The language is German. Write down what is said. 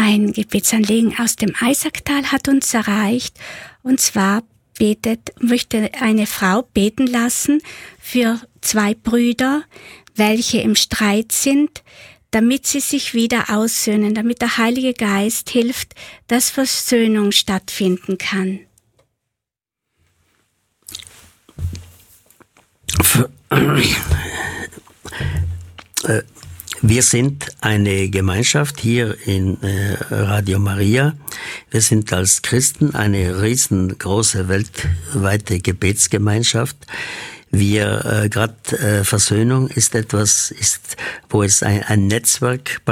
Ein Gebetsanliegen aus dem Eisacktal hat uns erreicht, und zwar möchte eine Frau beten lassen für 2 Brüder, welche im Streit sind, damit sie sich wieder aussöhnen, damit der Heilige Geist hilft, dass Versöhnung stattfinden kann. Wir sind eine Gemeinschaft hier in Radio Maria. Wir sind als Christen eine riesengroße weltweite Gebetsgemeinschaft. Versöhnung ist etwas, wo es ein Netzwerk